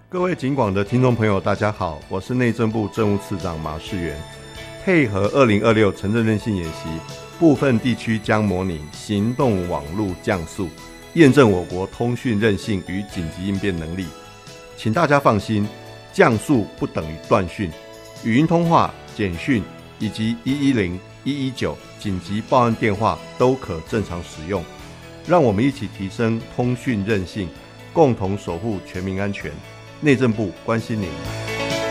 各位警广的听众朋友大家好，我是内政部政务次长马世元。配合2026城镇韧性演习，部分地区将模拟行动网络降速，验证我国通讯韧性与紧急应变能力。请大家放心，降速不等于断讯，语音通话、简讯以及110、119紧急报案电话都可正常使用。让我们一起提升通讯韧性，共同守护全民安全。内政部关心您。